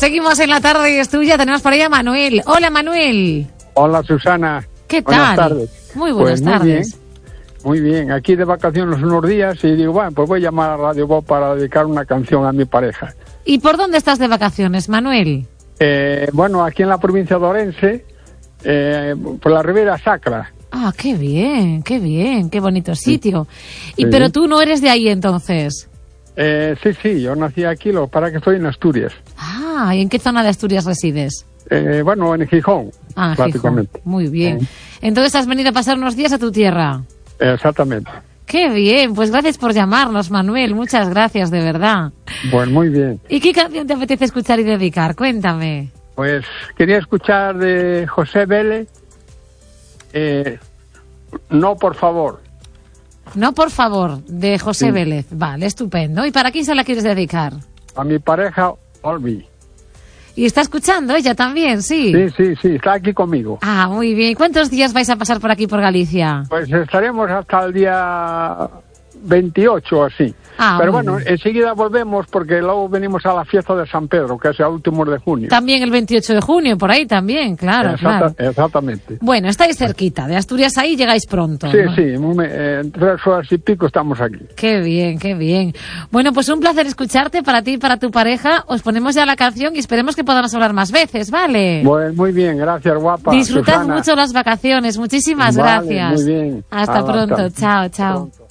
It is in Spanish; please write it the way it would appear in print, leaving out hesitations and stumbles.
Seguimos en la tarde y es tuya. Tenemos por ahí a Manuel. Hola, Manuel. Hola, Susana. ¿Qué tal? Buenas tardes. Muy buenas tardes. Muy bien. Aquí de vacaciones unos días y digo, bueno, pues voy a llamar a Radio Bob para dedicar una canción a mi pareja. ¿Y por dónde estás de vacaciones, Manuel? Bueno, aquí en la provincia de Orense, por la Ribera Sacra. Ah, qué bien, qué bonito sitio. Sí. Pero tú no eres de ahí entonces. Sí, yo nací aquí, lo para que estoy en Asturias. Ah, ¿y en qué zona de Asturias resides? Bueno, en Gijón, Ah, prácticamente. Gijón. Muy bien. Entonces has venido a pasar unos días a tu tierra. Exactamente. Qué bien, pues gracias por llamarnos, Manuel. Muchas gracias, de verdad. Bueno, muy bien. ¿Y qué canción te apetece escuchar y dedicar? Cuéntame. Pues quería escuchar de José Vélez, No, por favor. No, por favor, de José Sí. Vélez. Vale, estupendo. ¿Y para quién se la quieres dedicar? A mi pareja, Olvi. ¿Y está escuchando ella también? Sí. Sí, está aquí conmigo. Ah, muy bien. ¿Cuántos días vais a pasar por aquí, por Galicia? Pues estaremos hasta el día 28 o así. Ah, pero muy bueno, bien. enseguida volvemos porque luego venimos a la fiesta de San Pedro, que es a últimos de junio. También el 28 de junio, por ahí también, claro, claro. Exactamente. Bueno, estáis cerquita. De Asturias ahí llegáis pronto. Sí, ¿no? sí, en 3 horas y pico estamos aquí. Qué bien, qué bien. Bueno, pues un placer escucharte para ti y para tu pareja. Os ponemos ya la canción y esperemos que podamos hablar más veces, ¿vale? Bueno, muy bien, gracias, guapa. Disfrutad Susana. mucho las vacaciones. Muchísimas Vale, gracias. muy bien. Hasta pronto. Chao, chao. Pronto.